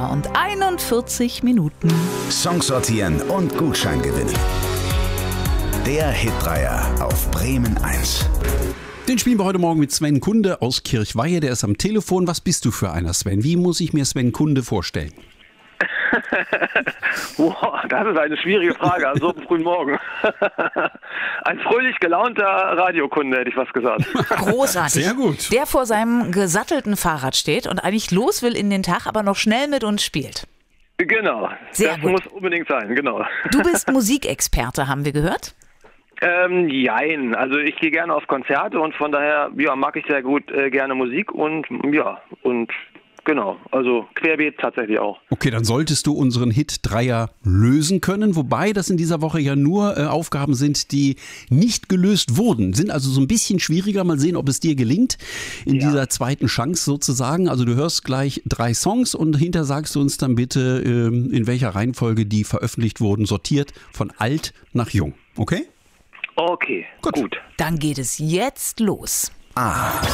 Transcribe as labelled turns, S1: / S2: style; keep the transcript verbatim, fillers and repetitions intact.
S1: und einundvierzig Minuten.
S2: Songs sortieren und Gutschein gewinnen. Der Hitdreier auf Bremen eins.
S3: Den spielen wir heute Morgen mit Sven Kunde aus Kirchweihe. Der ist am Telefon. Was bist du für einer, Sven? Wie muss ich mir Sven Kunde vorstellen?
S4: Wow, das ist eine schwierige Frage, also so am frühen Morgen. Ein fröhlich gelaunter Radiokunde, hätte ich was gesagt.
S1: Großartig.
S3: Sehr gut.
S1: Der vor seinem gesattelten Fahrrad steht und eigentlich los will in den Tag, aber noch schnell mit uns spielt.
S4: Genau,
S1: Sehr
S4: das
S1: gut.
S4: muss unbedingt sein, genau.
S1: Du bist Musikexperte, haben wir gehört?
S4: Ähm, jein, also ich gehe gerne auf Konzerte und von daher, ja, mag ich sehr gut äh, gerne Musik und ja, und genau, also querbeet tatsächlich auch.
S3: Okay, dann solltest du unseren Hit-Dreier lösen können, wobei das in dieser Woche ja nur äh, Aufgaben sind, die nicht gelöst wurden. Sind also so ein bisschen schwieriger. Mal sehen, ob es dir gelingt in
S4: Ja.
S3: dieser zweiten Chance sozusagen. Also du hörst gleich drei Songs und hinter sagst du uns dann bitte, ähm, in welcher Reihenfolge die veröffentlicht wurden, sortiert von alt nach jung. Okay?
S4: Okay,
S3: Gut.
S4: gut.
S1: Dann geht es jetzt los.
S2: A.